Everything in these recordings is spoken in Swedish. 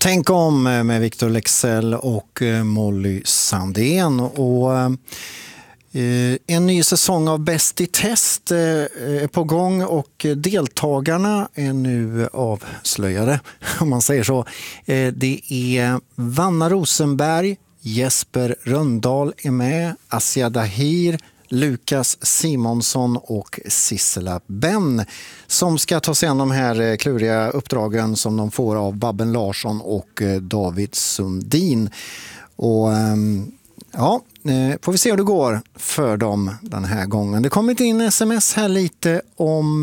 Tänk om med Victor Leksell och Molly Sandén. Och en ny säsong av Bäst i test är på gång och deltagarna är nu avslöjade, om man säger så. Det är Vanna Rosenberg, Jesper Röndahl är med, Asia Dahir, Lukas Simonsson och Sissela Ben som ska ta sig an de här kluriga uppdragen som de får av Babben Larsson och David Sundin. Och ja, får vi se hur det går för dem den här gången. Det kommer in sms här lite om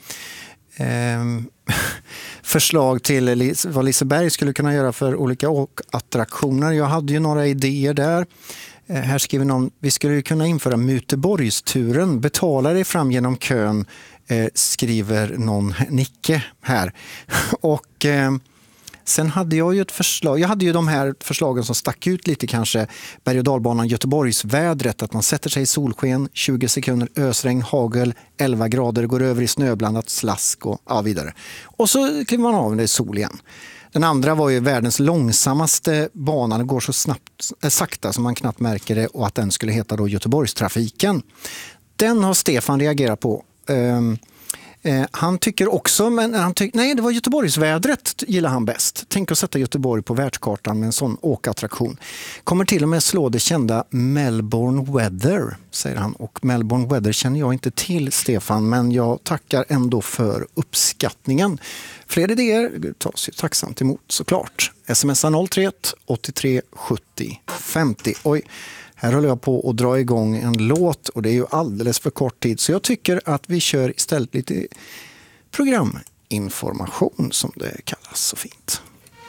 förslag till vad Liseberg skulle kunna göra för olika attraktioner. Jag hade ju några idéer där. Här skriver någon, vi skulle ju kunna införa Muteborgsturen, betala dig fram genom kön, skriver någon Nicke här. Och sen hade jag ju ett förslag, jag hade ju de här förslagen som stack ut lite kanske, berg- och dalbanan Göteborgsvädret, att man sätter sig i solsken, 20 sekunder ösregn, hagel, 11 grader, går över i snöblandat slask och ja, vidare. Och så kliver man av när det är sol igen. Den andra var ju världens långsammaste bana, den går så sakta som man knappt märker det, och att den skulle heta då Göteborgstrafiken. Den har Stefan reagerat på. Han tycker också, men nej, det var Göteborgsvädret gillar han bäst. Tänk att sätta Göteborg på världskartan med en sån åkattraktion. Kommer till och med slå det kända Melbourne Weather, säger han. Och Melbourne Weather känner jag inte till, Stefan, men jag tackar ändå för uppskattningen. Fler idéer tas ju tacksamt emot såklart. Smsa 031 83 70 50. Oj, här håller jag på att dra igång en låt och det är ju alldeles för kort tid. Så jag tycker att vi kör istället lite programinformation som det kallas så fint.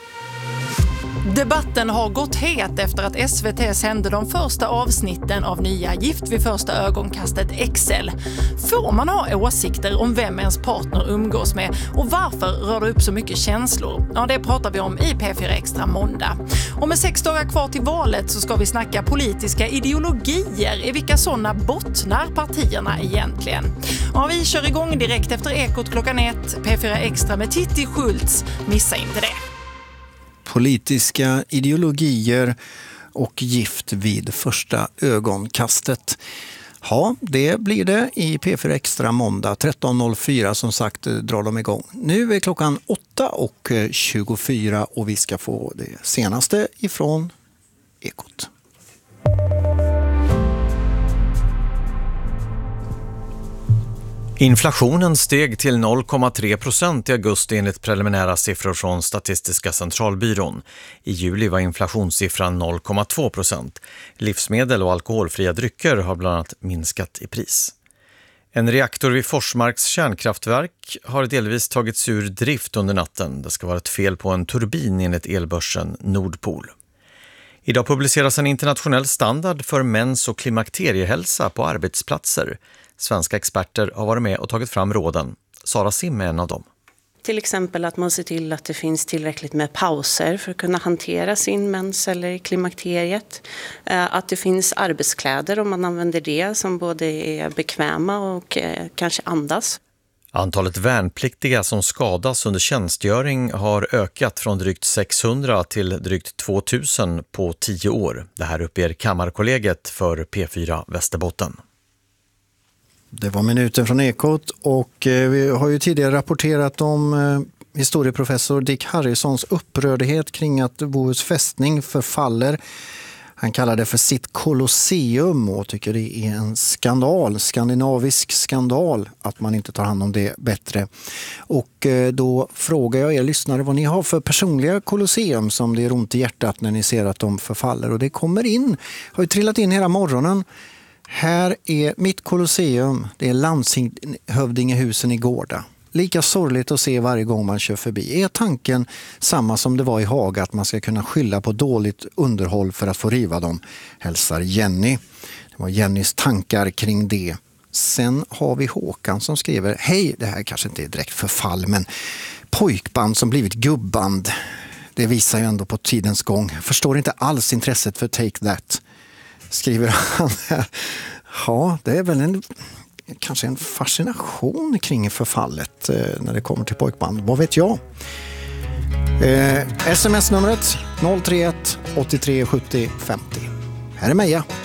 Debatten har gått het efter att SVT sände de första avsnitten av nya Gift vid första ögonkastet XL. Får man ha åsikter om vem ens partner umgås med och varför rör det upp så mycket känslor? Ja, det pratar vi om i P4 Extra måndag. Och med 6 dagar kvar till valet så ska vi snacka politiska ideologier. I vilka sådana bottnar partierna egentligen? Ja, vi kör igång direkt efter Ekot klockan 1. P4 Extra med Titti Schultz. Missa inte det. Politiska ideologier och gift vid första ögonkastet. Ja, det blir det i P4 Extra måndag 13.04 som sagt drar de igång. Nu är klockan 8:24 och vi ska få det senaste ifrån Ekot. Inflationen steg till 0,3% i augusti enligt preliminära siffror från Statistiska centralbyrån. I juli var inflationssiffran 0,2%. Livsmedel och alkoholfria drycker har bland annat minskat i pris. En reaktor vid Forsmarks kärnkraftverk har delvis tagits ur drift under natten. Det ska vara ett fel på en turbin enligt elbörsen Nordpol. Idag publiceras en internationell standard för mäns- och klimakteriehälsa på arbetsplatser. Svenska experter har varit med och tagit fram råden. Sara Sim är en av dem. Till exempel att man ser till att det finns tillräckligt med pauser för att kunna hantera sin mens eller klimakteriet. Att det finns arbetskläder om man använder det som både är bekväma och kanske andas. Antalet värnpliktiga som skadas under tjänstgöring har ökat från drygt 600 till drygt 2000 på 10 år. Det här uppger Kammarkollegiet för P4 Västerbotten. Det var minuten från Ekot och vi har ju tidigare rapporterat om historieprofessor Dick Harrisons upprördhet kring att Bohus fästning förfaller. Han kallar det för sitt kolosseum och tycker det är en skandal, skandinavisk skandal att man inte tar hand om det bättre. Och då frågar jag er lyssnare vad ni har för personliga kolosseum som det är ont i hjärtat när ni ser att de förfaller. Och det kommer in, har ju trillat in hela morgonen. Här är mitt kolosseum, det är landshövdingehusen i Gårda. Lika sorgligt att se varje gång man kör förbi. Är tanken samma som det var i Haga att man ska kunna skylla på dåligt underhåll för att få riva dem? Hälsar Jenny. Det var Jennys tankar kring det. Sen har vi Håkan som skriver: hej, det här kanske inte är direkt förfall, men pojkband som blivit gubband. Det visar ju ändå på tidens gång. Förstår inte alls intresset för Take That, skriver han här. Ja, det är väl kanske en fascination kring förfallet när det kommer till pojkband. Vad vet jag? SMS-numret 031 83 70 50. Här är Meja.